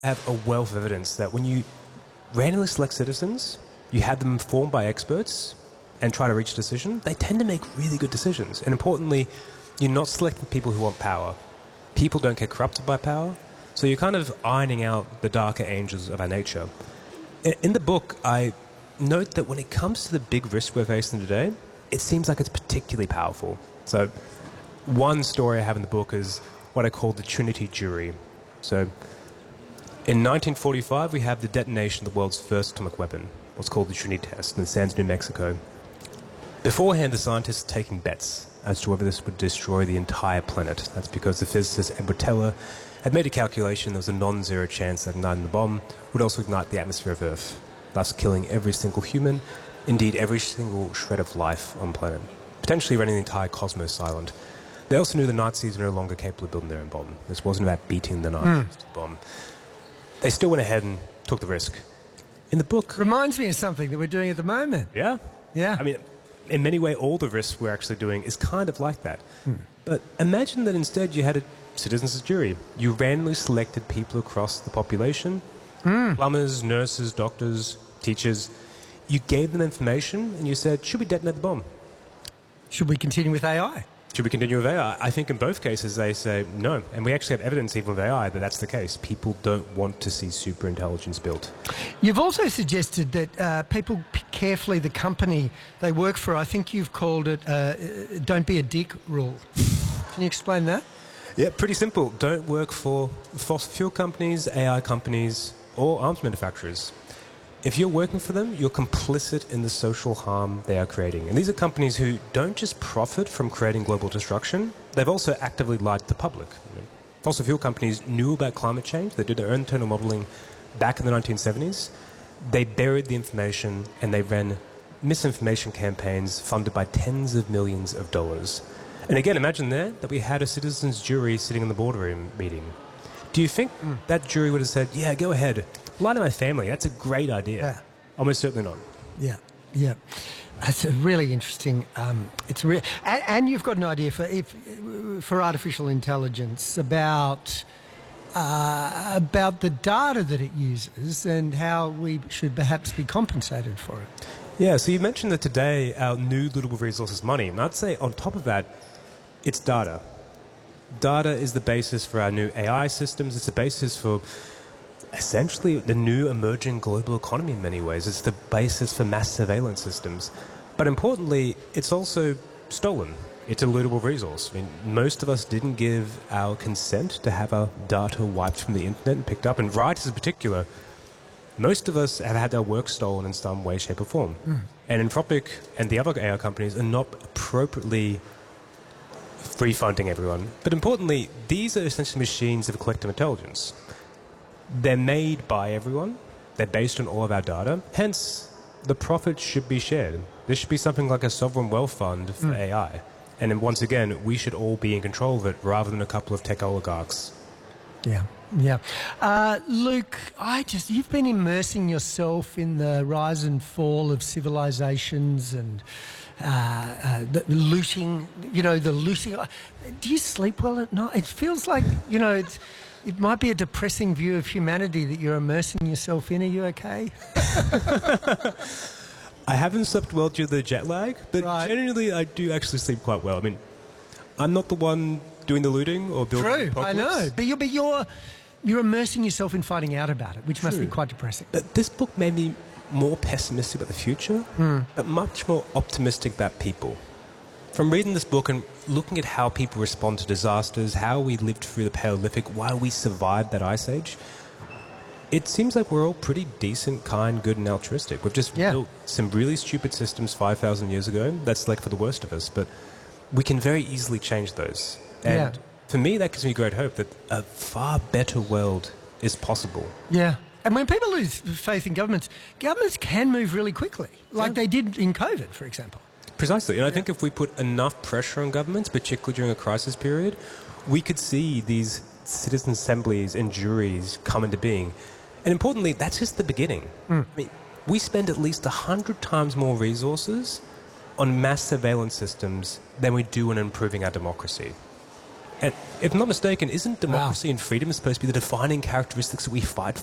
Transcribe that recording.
have a wealth of evidence that when you randomly select citizens, you have them informed by experts and try to reach a decision, they tend to make really good decisions. And importantly, you're not selecting people who want power. People don't get corrupted by power, so you're kind of ironing out the darker angels of our nature. In the book, I note that when it comes to the big risk we're facing today, it seems like it's particularly powerful. So one story I have in the book is what I call the Trinity Jury. So in 1945, we have the detonation of the world's first atomic weapon, what's called the Trinity test in the sands of New Mexico. Beforehand, the scientists were taking bets as to whether this would destroy the entire planet. That's because the physicist Edward Teller had made a calculation there was a non-zero chance that igniting the bomb would also ignite the atmosphere of Earth, thus killing every single human, indeed every single shred of life on the planet, potentially running the entire cosmos silent. They also knew the Nazis were no longer capable of building their own bomb. This wasn't about beating the Nazis to the bomb. They still went ahead and took the risk. In the book... Reminds me of something that we're doing at the moment. Yeah? Yeah. I mean, in many ways, all the risks we're actually doing is kind of like that. But imagine that instead you had a citizens' jury. You randomly selected people across the population, plumbers, nurses, doctors, teachers. You gave them information and you said, should we detonate the bomb? Should we continue with AI? Should we continue with AI? I think in both cases they say no. And we actually have evidence even with AI that that's the case. People don't want to see superintelligence built. You've also suggested that people pick carefully the company they work for. I think you've called it don't be a dick rule. Can you explain that? Yeah, pretty simple. Don't work for fossil fuel companies, AI companies, or arms manufacturers. If you're working for them, you're complicit in the social harm they are creating. And these are companies who don't just profit from creating global destruction, they've also actively lied to the public. Fossil fuel companies knew about climate change. They did their own internal modeling back in the 1970s. They buried the information and they ran misinformation campaigns funded by tens of millions of dollars. And again, imagine there that we had a citizens' jury sitting in the boardroom meeting. Do you think that jury would have said, yeah, go ahead, lie to my family, that's a great idea? Yeah. Almost certainly not. Yeah, yeah. That's a really interesting. And you've got an idea for artificial intelligence about the data that it uses and how we should perhaps be compensated for it. Yeah. So you mentioned that today our new little resource is money, and I'd say on top of that, it's data. Data is the basis for our new AI systems. It's the basis for essentially the new emerging global economy in many ways. It's the basis for mass surveillance systems. But importantly, it's also stolen. It's a lootable resource. I mean, most of us didn't give our consent to have our data wiped from the internet and picked up. And writers in particular, most of us have had our work stolen in some way, shape or form. And Anthropic and the other AI companies are not appropriately refunding everyone. But importantly, these are essentially machines of collective intelligence. They're made by everyone. They're based on all of our data. Hence, the profits should be shared. There should be something like a sovereign wealth fund for AI. And then once again, we should all be in control of it rather than a couple of tech oligarchs. Yeah, yeah. Luke, you've been immersing yourself in the rise and fall of civilizations and the looting, the looting. Do you sleep well at night? It feels like, it might be a depressing view of humanity that you're immersing yourself in. Are you okay? I haven't slept well due to the jet lag, but generally I do actually sleep quite well. I mean, I'm not the one doing the looting or building the apocalypse. I know. But you're immersing yourself in finding out about it, which must be quite depressing. But this book made me more pessimistic about the future, but much more optimistic about people. From reading this book and looking at how people respond to disasters, how we lived through the Paleolithic, why we survived that ice age, it seems like we're all pretty decent, kind, good and altruistic. We've just built some really stupid systems 5,000 years ago that's like for the worst of us, but we can very easily change those. And for me, that gives me great hope that a far better world is possible. Yeah. And when people lose faith in governments can move really quickly, like they did in COVID, for example. Precisely. And I think if we put enough pressure on governments, particularly during a crisis period, we could see these citizen assemblies and juries come into being. And importantly, that's just the beginning. I mean, we spend at least 100 times more resources on mass surveillance systems than we do on improving our democracy. And if I'm not mistaken, isn't democracy and freedom supposed to be the defining characteristics that we fight